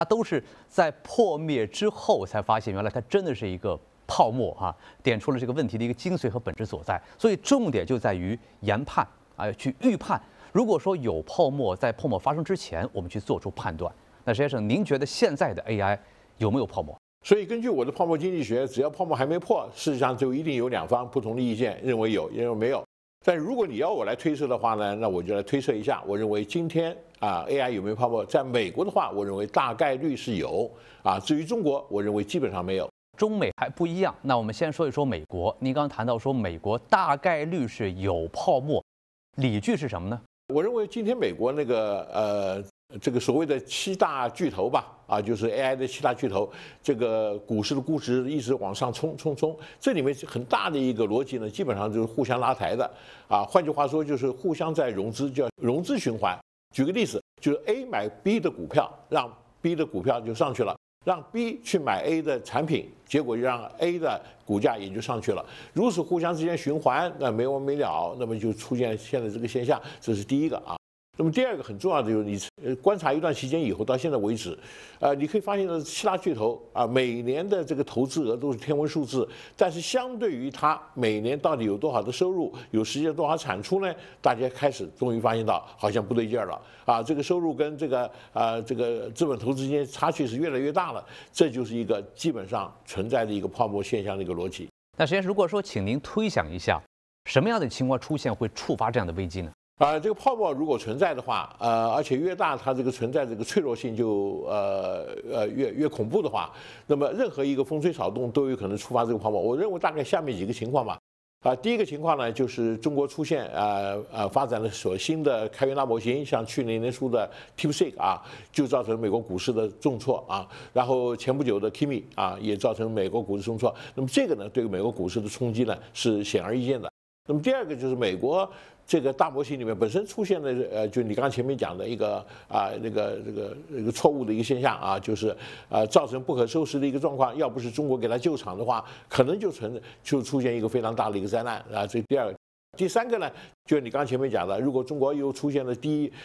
它都是在破灭之后才发现，原来它真的是一个泡沫哈，点出了这个问题的一个精髓和本质所在。所以重点就在于研判啊，去预判。如果说有泡沫，在泡沫发生之前，我们去做出判断。那石先生，您觉得现在的 AI 有没有泡沫？ 所以根据我的泡沫经济学，只要泡沫还没破，事实上就一定有两方不同的意见，认为有，认为没有。但如果你要我来推测的话呢，那我就来推测一下。我认为今天AI 有没有泡沫，在美国的话，我认为大概率是有啊。至于中国，我认为基本上没有。 中美还不一样。那我们先说一说美国。您刚刚谈到说美国大概率是有泡沫，理据是什么呢？ 我认为今天美国那个这个所谓的7大巨头吧，就是 AI 的7大巨头，这个股市的估值一直往上冲，这里面很大的一个逻辑呢，基本上就是互相拉抬的换句话说，就是互相在融资，叫融资循环。举个例子，就是 A 买 B 的股票，让 B 的股票就上去了，让 B 去买 A 的产品，结果就让 A 的股价也就上去了。如此互相之间循环，那没完没了，那么就出现现在这个现象，这是第一个那么第二个很重要的就是你观察一段时间以后，到现在为止，你可以发现的7大巨头每年的这个投资额都是天文数字，但是相对于它每年到底有多少的收入，有实现多少产出呢？大家开始终于发现到好像不对劲儿了这个收入跟这个资本投资之间差距是越来越大了，这就是一个基本上存在的一个泡沫现象的一个逻辑。 那实际上，如果说请您推想一下，什么样的情况出现会触发这样的危机呢？ 这个泡沫如果存在的话，而且越大，它这个存在这个脆弱性就越恐怖的话，那么任何一个风吹草动都有可能触发这个泡沫。我认为大概下面几个情况吧。第一个情况呢，就是中国出现发展了所新的开源大模型，像去年年初的 DeepSeek 就造成美国股市的重挫然后前不久的 Kimi 也造成美国股市重挫。那么这个呢，对美国股市的冲击呢是显而易见的。那么第二个就是美国这个大模型里面本身出现的就你刚刚前面讲的一个那个错误的一个现象就是造成不可收拾的一个状况，要不是中国给他救场的话，可能就出现一个非常大的一个灾难这第二个。第三个呢，就是你刚刚前面讲的，如果中国又出现了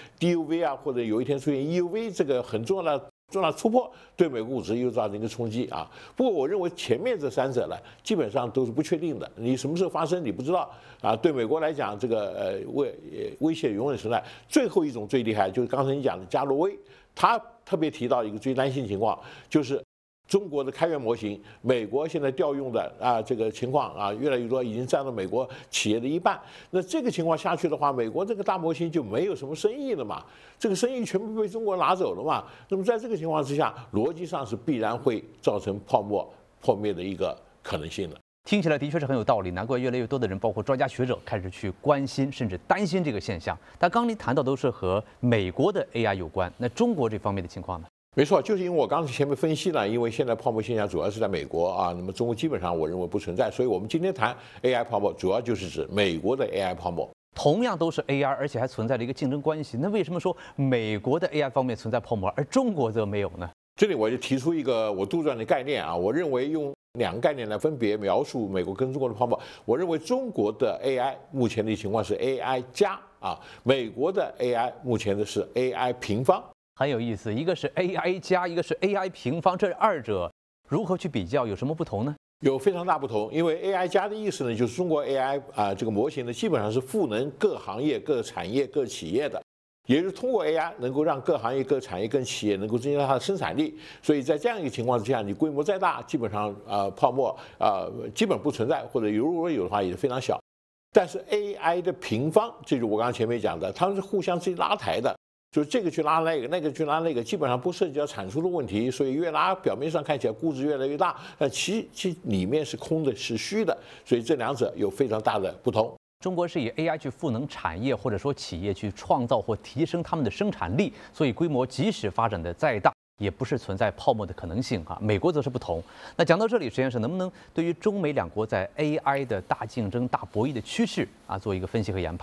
DUV 或者有一天出现 EUV 这个很重要的突破，对美国股市又造成一个冲击不过我认为前面这3者呢，基本上都是不确定的，你什么时候发生你不知道对美国来讲，这个威胁永远存在。最后一种最厉害就是刚才你讲的加罗威，他特别提到一个最担心的情况，就是中国的开源模型，美国现在调用的这个情况越来越多，已经占到美国企业的1半。那这个情况下去的话，美国这个大模型就没有什么生意了嘛，这个生意全部被中国拿走了嘛。那么在这个情况之下，逻辑上是必然会造成泡沫破灭的一个可能性的。 听起来的确是很有道理，难怪越来越多的人，包括专家学者，开始去关心甚至担心这个现象。但刚您谈到都是和美国的 AI 有关，那中国这方面的情况呢？ 没错，就是因为我刚才前面分析了，因为现在泡沫现象主要是在美国那么中国基本上我认为不存在，所以我们今天谈 AI 泡沫，主要就是指美国的 AI 泡沫。 同样都是 AI， 而且还存在着一个竞争关系，那为什么说美国的 AI 方面存在泡沫，而中国则没有呢？ 这里我就提出一个我杜撰的概念我认为用2个概念来分别描述美国跟中国的泡沫。我认为中国的 AI 目前的情况是 AI 加美国的 AI 目前的是 AI 平方。 很有意思，一个是 AI 加，一个是 AI 平方，这2者如何去比较，有什么不同呢？ 有非常大不同，因为 AI 加的意思呢，就是中国 AI 这个模型呢，基本上是赋能各行业、各产业、各企业的，也就是通过 AI 能够让各行业、各产业、各企业能够增加它的生产力。所以在这样一个情况之下，你规模再大，基本上泡沫基本不存在，或者如果有的话也是非常小。但是 AI 的平方，这就是我刚刚前面讲的，它们是互相之间拉抬的。就是这个去拉那个，那个去拉那个，基本上不涉及到产出的问题，所以越拉表面上看起来估值越来越大，但其里面是空的，是虚的，所以这2者有非常大的不同。 中国是以 AI 去赋能产业或者说企业去创造或提升他们的生产力，所以规模即使发展的再大，也不是存在泡沫的可能性美国则是不同。那讲到这里，实验室能不能对于中美2国在 AI 的大竞争、大博弈的趋势做一个分析和研判呢？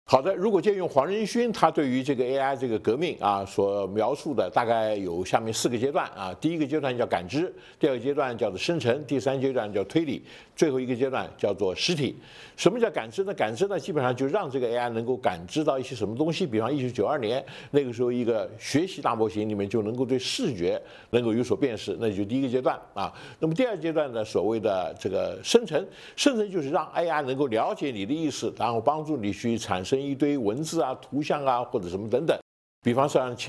好的，如果借用黄仁勋他对于这个 AI 这个革命所描述的，大概有下面4个阶段第一个阶段叫感知，第二个阶段叫做生成，第三阶段叫推理，最后一个阶段叫做实体。什么叫感知呢？感知呢，基本上就让这个 AI 能够感知到一些什么东西。比方1992年那个时候，一个学习大模型里面就能够对视觉能够有所辨识，那就第一个阶段那么第二阶段呢，所谓的这个生成，生成就是让 AI 能够了解你的意思，然后帮助你去产生一堆文字图像或者什么等等。比方说像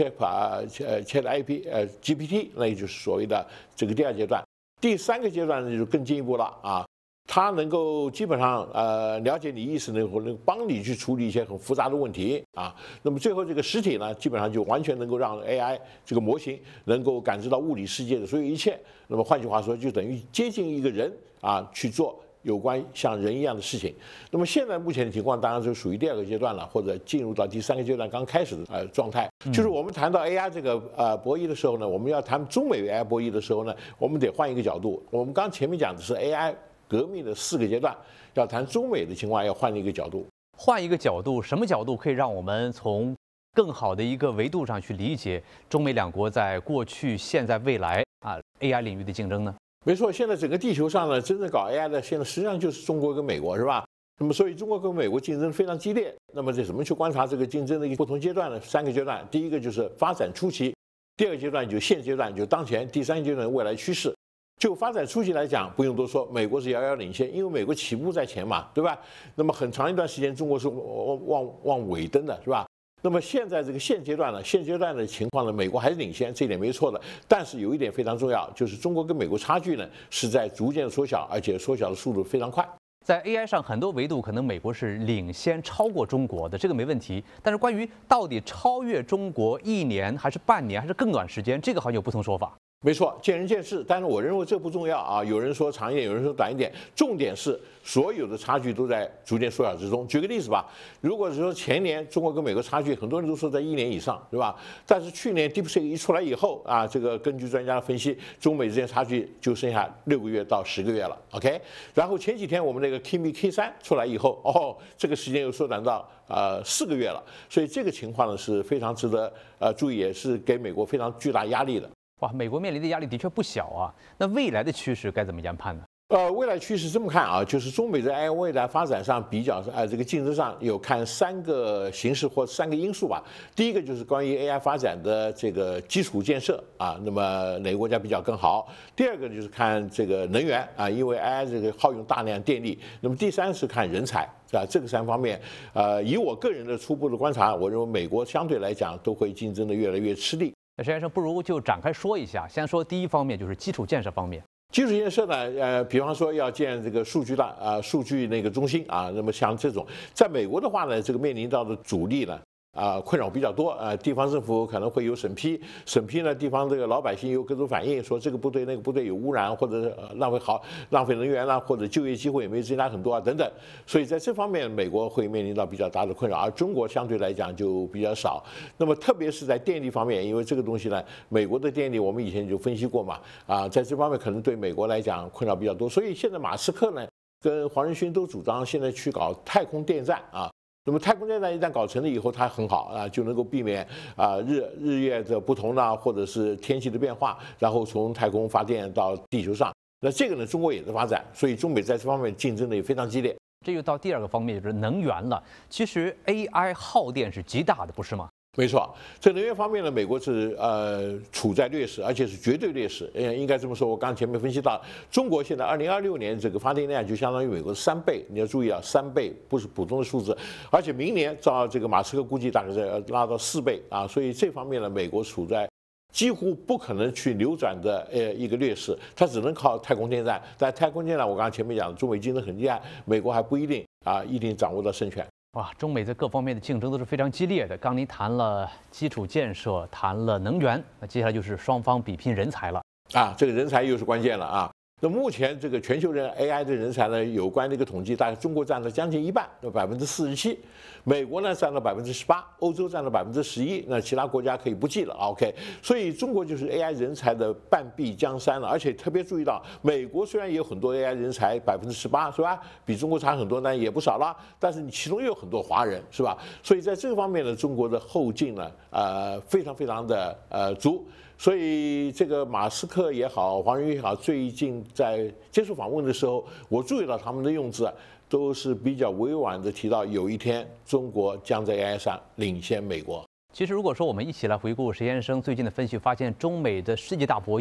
GPT，那也就是所谓的这个第二阶段。第三个阶段呢，就更进一步了它能够基本上了解你意思，能够帮你去处理一些很复杂的问题那么最后这个实体呢，基本上就完全能够让 AI 这个模型能够感知到物理世界的所有一切。那么换句话说，就等于接近一个人去做有关像人一样的事情。那么现在目前的情况当然就属于第二个阶段了，或者进入到第三个阶段刚开始的状态。就是我们谈到 AI 这个博弈的时候呢，我们要谈中美 AI 博弈的时候呢，我们得换一个角度。我们刚前面讲的是 AI 革命的4个阶段，要谈中美的情况要换一个角度。 换一个角度，什么角度可以让我们从更好的一个维度上去理解中美两国在过去、现在、未来AI 领域的竞争呢？ 没错，现在整个地球上呢，真正搞 AI 的现在实际上就是中国跟美国，是吧？那么所以中国跟美国竞争非常激烈。那么这怎么去观察这个竞争的一个不同阶段呢？3个阶段，第一个就是发展初期，第二个阶段就现阶段，就当前，第三个阶段未来趋势。就发展初期来讲，不用多说，美国是遥遥领先，因为美国起步在前嘛，对吧？那么很长一段时间，中国是望尾灯的，是吧？那么现在这个现阶段的情况呢，美国还是领先，这一点没错的。但是有一点非常重要，就是中国跟美国差距呢是在逐渐缩小，而且缩小的速度非常快。 在 AI 上很多维度，可能美国是领先超过中国的，这个没问题。但是关于到底超越中国1年还是半年还是更短时间，这个好像有不同说法。 没错，见仁见智，但是我认为这不重要有人说长一点，有人说短一点，重点是所有的差距都在逐渐缩小之中。举个例子吧，如果是说前年中国跟美国差距，很多人都说在1年以上，对吧？但是去年 DeepSeek 一出来以后这个根据专家的分析，中美之间差距就剩下6个月到10个月了 ，OK？ 然后前几天我们那个 Kimi K3 出来以后，这个时间又缩短到4个月了，所以这个情况呢是非常值得注意，也是给美国非常巨大压力的。 哇，美国面临的压力的确不小那未来的趋势该怎么研判呢？ 未来趋势这么看就是中美在 AI 未来发展上比较这个竞争上有看3个形势或3个因素吧。第一个就是关于 AI 发展的这个基础建设那么哪个国家比较更好？第二个就是看这个能源因为 AI 这个耗用大量电力。那么第三是看人才。这个3方面，以我个人的初步的观察，我认为美国相对来讲都会竞争的越来越吃力。 那石先生，不如就展开说一下。先说第一方面，就是基础建设方面。 基础建设呢，比方说要建这个数据那个中心那么像这种，在美国的话呢，这个面临到的阻力呢，困扰比较多地方政府可能会有审批呢，地方这个老百姓有各种反应，说这个部队那个部队有污染，或者浪费能源啦，或者就业机会也没增加很多等等，所以在这方面美国会面临到比较大的困扰，而中国相对来讲就比较少。那么特别是在电力方面，因为这个东西呢，美国的电力我们以前就分析过嘛在这方面可能对美国来讲困扰比较多，所以现在马斯克呢跟黄仁勋都主张现在去搞太空电站那么太空电站一旦搞成了以后，它很好就能够避免日月的不同或者是天气的变化，然后从太空发电到地球上。那这个呢，中国也在发展，所以中美在这方面竞争的也非常激烈。 这就到第二个方面，就是能源了。其实 AI 耗电是极大的，不是吗？ 没错，在能源方面呢，美国是处在劣势，而且是绝对劣势。应该这么说，我刚前面分析到，中国现在2026年这个发电量就相当于美国的3倍，你要注意3倍不是普通的数字，而且明年照这个马斯克估计大概是要拉到4倍所以这方面呢，美国处在几乎不可能去扭转的一个劣势，它只能靠太空电站。但太空电站我刚刚前面讲，中美竞争很厉害，美国还不一定一定掌握到胜权。 哇，中美在各方面的竞争都是非常激烈的。刚您谈了基础建设，谈了能源，那接下来就是双方比拼人才了。 这个人才又是关键了那目前这个全球AI 的人才呢，有关的一个统计，大概中国占了将近一半，有47%，美国呢占了18%，欧洲占了11%，那其他国家可以不计了。OK， 所以中国就是 AI 人才的半壁江山了。而且特别注意到，美国虽然也有很多 AI 人才18%，是吧？比中国差很多，但也不少了。但是你其中又有很多华人，是吧？所以在这个方面呢，中国的后劲呢，非常非常的足。所以这个马斯克也好，黄仁勋也好，最近在接受访问的时候，我注意到他们的用字都是比较委婉的提到，有一天中国将在 AI 上领先美国。 其实，如果说我们一起来回顾石先生最近的分析，发现中美的世界大博弈。